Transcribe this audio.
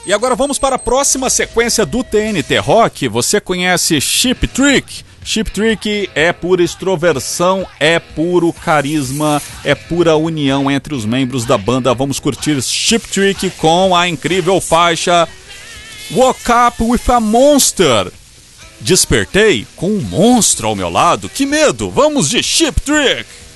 E agora vamos para a próxima sequência do TNT Rock. Você conhece Cheap Trick? Cheap Trick é pura extroversão, é puro carisma, é pura união entre os membros da banda. Vamos curtir Cheap Trick com a incrível faixa Woke Up With A Monster. Despertei com um monstro ao meu lado. Que medo! Vamos de Cheap Trick!